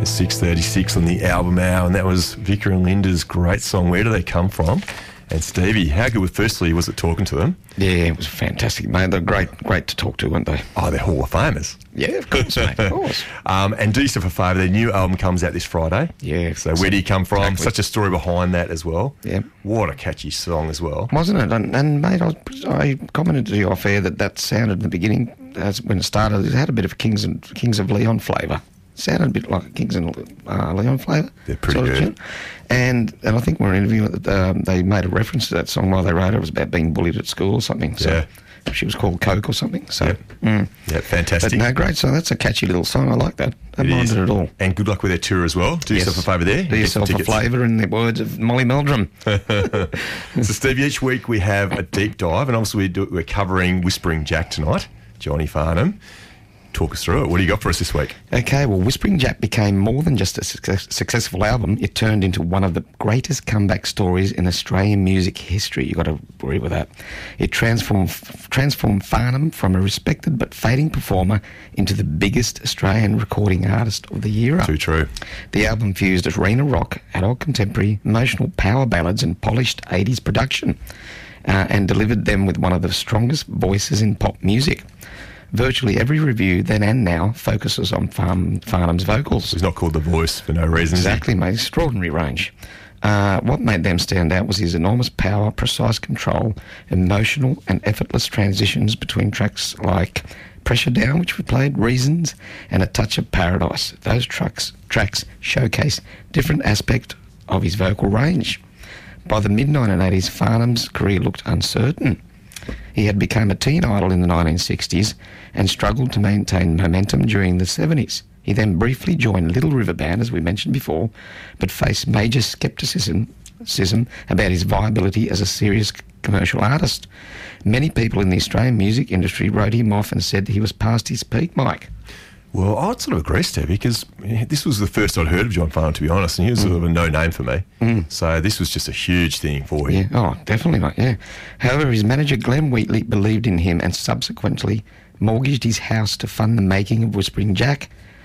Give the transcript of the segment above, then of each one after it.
6:36 on the album hour, and that was Vicar and Linda's great song, Where Do They Come From? And Stevie, how good firstly was it talking to them? Yeah, it was fantastic, mate. They're great to talk to, weren't they? Oh, they're Hall of Famers. Yeah, of course, mate, of course. And do yourself a favour, their new album comes out this Friday. Yeah. So Where Do You Come From? Exactly. Such a story behind that as well. Yeah. What a catchy song as well. Wasn't it? And mate, I commented to you off air that sounded in the beginning, when it started, it had a bit of Kings of Leon flavour. Sounded a bit like a Kings and Leon flavour. They're pretty good. Tune. And I think we were interviewing they made a reference to that song while they wrote it. It was about being bullied at school or something. So Yeah. she was called Coke or something. So Yeah, fantastic. But no, great song. That's a catchy little song. I like that. I don't mind it at all. And good luck with their tour as well. Do yourself a favour there. Do yourself a flavour, in the words of Molly Meldrum. So, Steve, each week we have a deep dive, and obviously we're covering Whispering Jack tonight, Johnny Farnham. Talk us through it. What do you got for us this week? Okay, well, Whispering Jack became more than just a successful album. It turned into one of the greatest comeback stories in Australian music history. You've got to agree with that. It transformed Farnham from a respected but fading performer into the biggest Australian recording artist of the era. Too true. The album fused arena rock, adult contemporary, emotional power ballads and polished 80s production, and delivered them with one of the strongest voices in pop music. Virtually every review, then and now, focuses on Farnham's vocals. He's not called The Voice for no reason. Exactly, mate. Extraordinary range. What made them stand out was his enormous power, precise control, emotional and effortless transitions between tracks like Pressure Down, which we played, Reasons, and A Touch of Paradise. Those tracks showcase different aspects of his vocal range. By the mid-1980s, Farnham's career looked uncertain. He had become a teen idol in the 1960s and struggled to maintain momentum during the 70s. He then briefly joined Little River Band, as we mentioned before, but faced major scepticism about his viability as a serious commercial artist. Many people in the Australian music industry wrote him off and said he was past his peak, Mike. Well, I'd sort of agree, Stevie, because this was the first I'd heard of John Farnham, to be honest, and he was sort of a no-name for me. So this was just a huge thing for him. Yeah, oh, definitely, mate, yeah. However, his manager, Glenn Wheatley, believed in him and subsequently mortgaged his house to fund the making of Whispering Jack.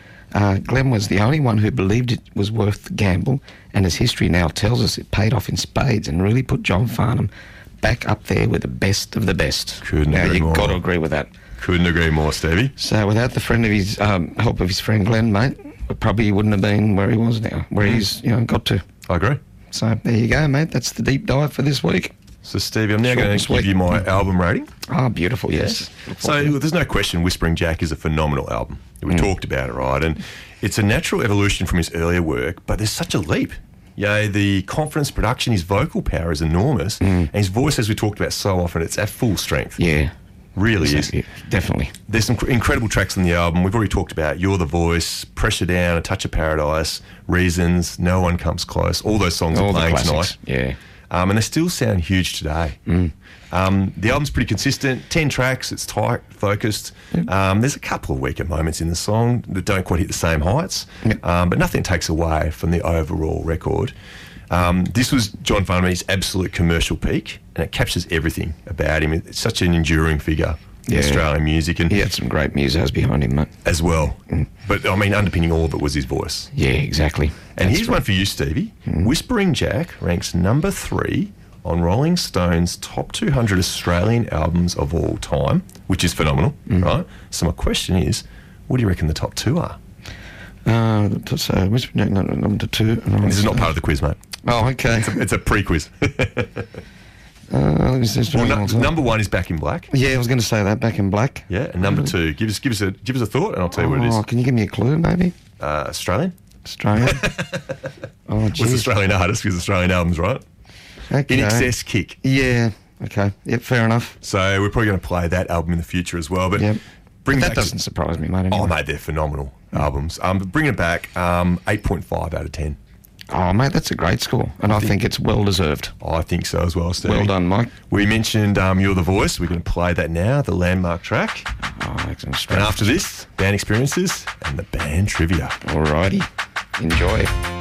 Glenn was the only one who believed it was worth the gamble, and as history now tells us, it paid off in spades and really put John Farnham back up there with the best of the best. Couldn't agree more. You've got to agree with that. Couldn't agree more, Stevie. So without the help of his friend Glenn, mate, probably wouldn't have been where he was now, where he's got to. I agree. So there you go, mate. That's the deep dive for this week. So, Stevie, I'm now going to give you my album rating. Oh, beautiful, yes. So there's no question Whispering Jack is a phenomenal album. We talked about it, right? And it's a natural evolution from his earlier work, but there's such a leap. Yeah, the confidence, production, his vocal power is enormous, and his voice, as we talked about so often, it's at full strength. Yeah. Really exactly. is. Definitely. There's some incredible tracks on the album. We've already talked about You're the Voice, Pressure Down, A Touch of Paradise, Reasons, No One Comes Close. All those songs are playing tonight. Yeah. And they still sound huge today. The album's pretty consistent, 10 tracks, it's tight, focused. There's a couple of weaker moments in the song that don't quite hit the same heights, but nothing takes away from the overall record. This was John Farnham's absolute commercial peak, and it captures everything about him. It's such an enduring figure in Australian music. And he had some great musos behind him, mate. As well. But, I mean, underpinning all of it was his voice. Yeah, exactly. And here's one for you, Stevie. Whispering Jack ranks number 3 on Rolling Stone's top 200 Australian albums of all time, which is phenomenal, right? So my question is, what do you reckon the top 2 are? So Whispering Jack, number 2. This is not part of the quiz, mate. Oh, okay. It's a pre-quiz. Number 1 is Back in Black. Yeah, I was going to say that, Back in Black. Yeah, and number 2, give us a thought, and I'll tell you what it is. Can you give me a clue, maybe? Australian. Oh, geez. Was Australian artist because Australian albums, right? Okay. In Excess Kick. Yeah. Okay. Yep. Fair enough. So we're probably going to play that album in the future as well. But that doesn't surprise me, mate. Anyway. Oh, mate, they're phenomenal albums. Bring it back. 8.5 out of 10. Oh, mate, that's a great score, and I think it's well deserved. I think so as well, Steve. Well done, Mike. We mentioned You're the Voice. We're going to play that now, the landmark track. Oh, excellent. And after this, band experiences and the band trivia. Alrighty. Enjoy.